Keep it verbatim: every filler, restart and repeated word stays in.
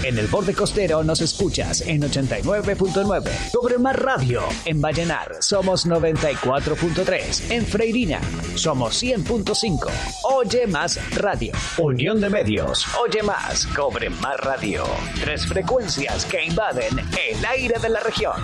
En el borde costero nos escuchas en ochenta y nueve punto nueve. Cobre Más Radio. En Vallenar somos noventa y cuatro punto tres. En Freirina somos cien punto cinco. Oye Más Radio. Unión de Medios. Oye Más. Cobre Más Radio. Tres frecuencias que invaden el aire de la región.